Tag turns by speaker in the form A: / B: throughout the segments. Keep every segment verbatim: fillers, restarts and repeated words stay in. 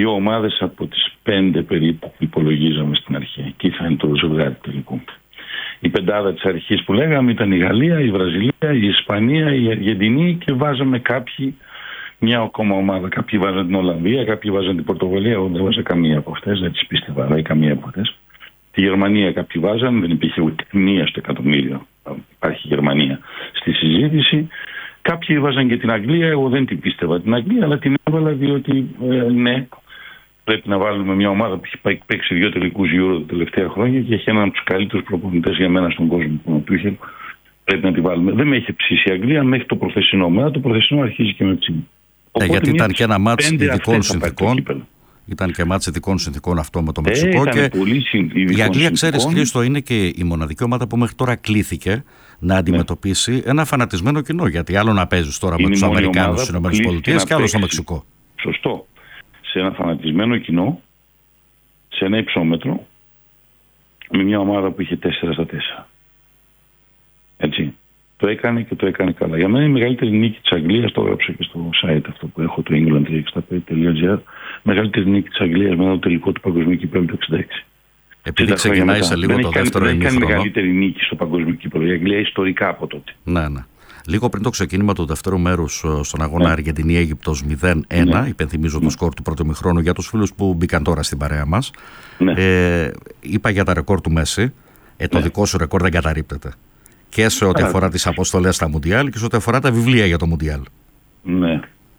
A: δύο ομάδες από τις πέντε περίπου που υπολογίζαμε στην αρχή. Εκεί θα είναι το ζευγάρι τελικού. Η πεντάδα της αρχής που λέγαμε ήταν η Γαλλία, η Βραζιλία, η Ισπανία, η Αργεντινή και βάζαμε κάποιοι μια ακόμα ομάδα. Κάποιοι βάζαν την Ολλανδία, κάποιοι βάζαν την Πορτογαλία. Εγώ δεν βάζα καμία από αυτές, δεν τις πίστευα ή καμία από αυτές. Τη Γερμανία κάποιοι βάζαν, δεν υπήρχε ούτε μία στο εκατομμύριο. Υπάρχει Γερμανία στη συζήτηση. Κάποιοι βάζαν και την Αγγλία, εγώ δεν την πίστευα την Αγγλία, αλλά την έβαλα διότι ε, ναι, πρέπει να βάλουμε μια ομάδα που έχει παίξει δύο τελικούς Euro τα τελευταία χρόνια και έχει έναν από τους καλύτερους προπονητές για μένα στον κόσμο που είναι ο Τούχελ. Πρέπει να τη βάλουμε. Δεν με έχει ψήσει η Αγγλία μέχρι το προθεσινό. Μετά το προθεσινό αρχίζει και με ψήνει.
B: Ε, γιατί ήταν και ένα μάτς ειδικών συνθηκών. Ήταν και μάτς ειδικών συνθηκών αυτό με το Μεξικό. Ε, και η Αγγλία, ξέρεις, Χρήστο, είναι και η μοναδική ομάδα που μέχρι τώρα κλήθηκε να αντιμετωπίσει ναι. ένα φανατισμένο κοινό. Γιατί άλλο να παίζεις τώρα είναι με τους Αμερικάνους στις ΗΠΑ και άλλο στο Μεξικό.
A: Σωστό. Σε ένα φανατισμένο κοινό, σε ένα υψόμετρο, με μια ομάδα που είχε τέσσερα στα τέσσερα. Έτσι. Το έκανε και το έκανε καλά. Για μένα η μεγαλύτερη νίκη της Αγγλίας, το έγραψα και στο site αυτό που έχω, το england τριακόσια εξήντα πέντε τελεία τζι άρ, μεγαλύτερη νίκη της Αγγλίας μετά το τελικό του παγκοσμίου κυπέλλου το εξήντα έξι.
B: Επειδή ξεκινάει σε λίγο το δεύτερο ημίχρονο.
A: Δεν έκανε μεγαλύτερη νίκη στο παγκοσμίο κύπελλο η Αγγλία ιστορικά από τότε.
B: Ναι, ναι. Λίγο πριν το ξεκίνημα του δεύτερου μέρους στον αγώνα ναι. Αργεντινή-Αίγυπτος μηδέν ένα, ναι. υπενθυμίζω ναι. το σκορ του πρώτου ημιχρόνου για τους φίλους που μπήκαν τώρα στην παρέα μας. Ναι. Ε, είπα για τα ρεκόρ του Μέση. Ε, το ναι. δικό σου ρεκόρ δεν καταρρίπτεται. Και σε ό,τι αφορά τις αποστολές στα Μουντιάλ και σε ό,τι αφορά τα βιβλία για το Μουντιάλ.
A: Ναι.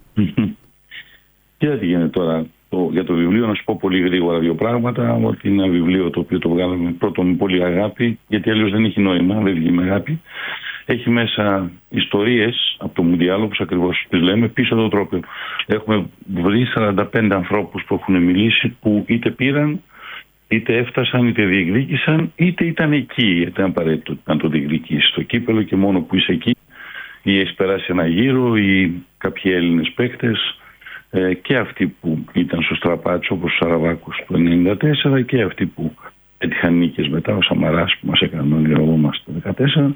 A: Κοίτα τι γίνεται τώρα. Το, για το βιβλίο να σου πω πολύ γρήγορα δύο πράγματα. Ότι είναι ένα βιβλίο το οποίο το βγάλαμε πρώτον με πολύ αγάπη, γιατί αλλιώς δεν έχει νόημα, δεν βγει με αγάπη. Έχει μέσα ιστορίες από το Μουντιάλ, όπως ακριβώς τις λέμε, πίσω από το τρόπαιο. Έχουμε βρει σαράντα πέντε ανθρώπους που έχουν μιλήσει, που είτε πήραν, είτε έφτασαν, είτε διεκδίκησαν, είτε ήταν εκεί. Γιατί ήταν απαραίτητο να το διεκδικήσει στο κύπελλο και μόνο που είσαι εκεί, ή έχει περάσει ένα γύρο, ή κάποιοι Έλληνες παίκτες, ε, και αυτοί που ήταν στο στραπάτσο, όπως ο Σαραβάκος του ενενήντα τέσσερα, και αυτοί που έτυχαν νίκες μετά, ο Σαμαράς που μας έκανε όνειρό μας το δεκατέσσερα.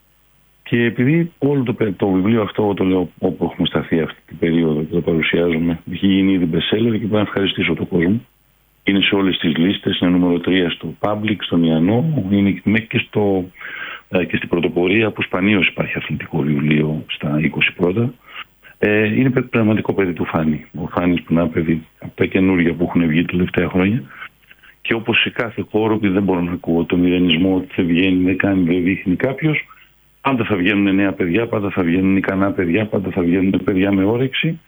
A: Και επειδή όλο το, το βιβλίο αυτό, το λέω όπου έχουμε σταθεί αυτή την περίοδο και το παρουσιάζουμε, έχει γίνει ήδη bestseller και πρέπει να ευχαριστήσω τον κόσμο. Είναι σε όλες τις λίστες, είναι νούμερο τρία στο Public, στον Ιαννό, είναι μέχρι και, στο, και στην πρωτοπορία που σπανίως υπάρχει αθλητικό βιβλίο στα είκοσι πρώτα. Ε, είναι πραγματικό παιδί του Φάνη. Ο Φάνης που είναι παιδί από τα καινούργια που έχουν βγει τα τελευταία χρόνια. Και όπως σε κάθε χώρο, επειδή δεν μπορώ να ακούω το μηδενισμό ότι δεν βγαίνει, δεν κάνει, δεν δείχνει κάποιος, πάντα θα βγαίνουν νέα παιδιά, πάντα θα βγαίνουν ικανά παιδιά, πάντα θα βγαίνουν παιδιά με όρεξη.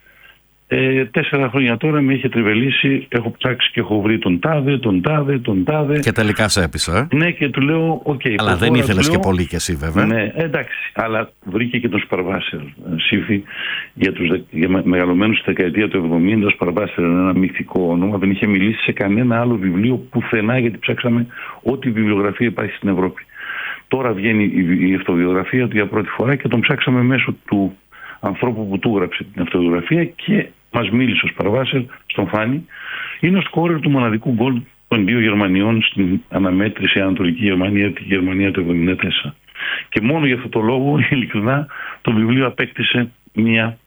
A: Ε, τέσσερα χρόνια τώρα με είχε τριβελήσει, έχω ψάξει και έχω βρει τον τάδε, τον τάδε, τον τάδε.
B: Και τελικά σε έπεισα.
A: Ναι, και του λέω, οκ. Okay,
B: αλλά δεν ήθελες λέω, και πολύ κι εσύ βέβαια.
A: Ναι, εντάξει, αλλά βρήκε και τον Σπαρβάσερ. Σύφη για τους για μεγαλωμένους στη δεκαετία του εβδομήντα. Ο Σπαρβάσερ είναι ένα μυθικό όνομα. Δεν είχε μιλήσει σε κανένα άλλο βιβλίο πουθενά, γιατί ψάξαμε ό,τι βιβλιογραφία υπάρχει στην Ευρώπη. Τώρα βγαίνει η αυτοβιογραφία του για πρώτη φορά και τον ψάξαμε μέσω του ανθρώπου που του έγραψε την αυτοβιογραφία και μας μίλησε ο Σπαρβάσερ στον Φάνη. Είναι ο σκόρερ του μοναδικού γκολ των δύο Γερμανιών στην αναμέτρηση Ανατολική Γερμανία, τη Γερμανία του εβδομήντα τέσσερα. Και μόνο για αυτό το λόγο, ειλικρινά, το βιβλίο απέκτησε μια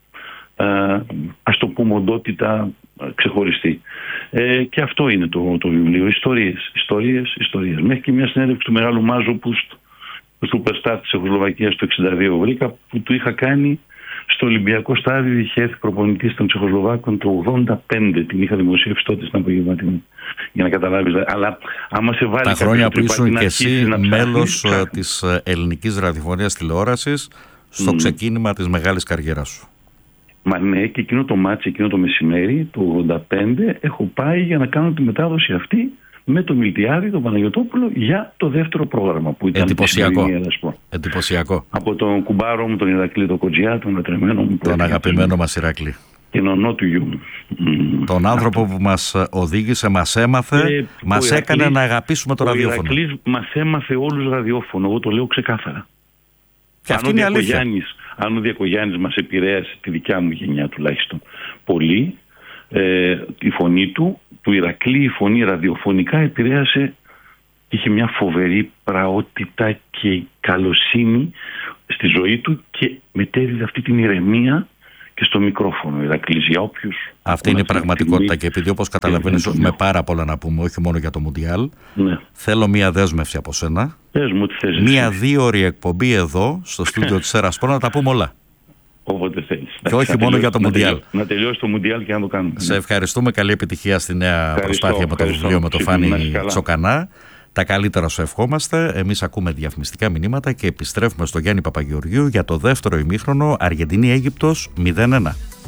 A: α, ας το πούμε οντότητα ξεχωριστή. Ε, και αυτό είναι το, το βιβλίο. Ιστορίες, ιστορίες, ιστορίες. Μέχρι και μια συνέντευξη του μεγάλου Μάζο που στο Σούπερστάρ της Τσεχοσλοβακίας το εξήντα δύο βρήκα, που του είχα κάνει στο Ολυμπιακό στάδιο, είχε έρθει προπονητής των Τσεχοσλοβάκων το ογδόντα πέντε. Την είχα δημοσιεύσει τότε στην απογευματινή. Για να καταλάβεις. Αλλά άμα σε βάλει.
B: Τα χρόνια που ήσουν και εσύ μέλος της ελληνικής ραδιοφωνίας τηλεόρασης στο mm. ξεκίνημα της μεγάλης καριέρας σου.
A: Μα ναι, και εκείνο το μάτσι, εκείνο το μεσημέρι, το ογδόντα πέντε, έχω πάει για να κάνω τη μετάδοση αυτή με τον Μιλτιάδη, τον Παναγιωτόπουλο, για το δεύτερο πρόγραμμα που ήταν.
B: Εντυπωσιακό. Εντυπωσιακό.
A: Από τον κουμπάρο μου, τον Ηρακλή, τον Κοτζιά, τον ατρεμένο μου.
B: Τον αγαπημένο μας Ηρακλή.
A: Την ονό του γιού μου.
B: Τον άνθρωπο που μας οδήγησε, μας έμαθε, ε, μας έκανε Ηρακλής, να αγαπήσουμε το ραδιόφωνο. Ο
A: Ηρακλής μας έμαθε όλους ραδιόφωνο, εγώ το λέω ξεκάθαρα.
B: Και αυτή είναι η αλήθεια.
A: Αν ο Διακογιάννης μας επηρέασε, τη δικιά μου γενιά τουλάχιστον, πολύ, ε, η φωνή του, του Ηρακλή, η φωνή ραδιοφωνικά επηρέασε, είχε μια φοβερή πραότητα και καλοσύνη στη ζωή του και μετέδιδε αυτή την ηρεμία και στο μικρόφωνο, Ηρακλής, για όποιους.
B: Αυτή είναι η πραγματικότητα και επειδή όπως καταλαβαίνεις έχουμε πάρα πολλά να πούμε, όχι μόνο για το Μουντιάλ, ναι. Θέλω μία δέσμευση από σένα.
A: Πες μου τι θες.
B: Μία δύο ώρη εκπομπή εδώ στο στούντιο της Σέρας Σπορ να τα πούμε όλα.
A: Όποτε θέλεις.
B: Και όχι μόνο για το
A: να
B: Μουντιάλ.
A: Τελειώσει, να τελειώσει το Μουντιάλ και να το κάνουμε.
B: Σε ευχαριστούμε. Καλή επιτυχία στη νέα ευχαριστώ, προσπάθεια με το βιβλίο με το Φάνη Τσοκανά. Τα καλύτερα σου ευχόμαστε. Εμείς ακούμε διαφημιστικά μηνύματα και επιστρέφουμε στο Γιάννη Παπαγεωργίου για το δεύτερο ημίχρονο Αργεντινή-Αίγυπτος μηδέν ένα.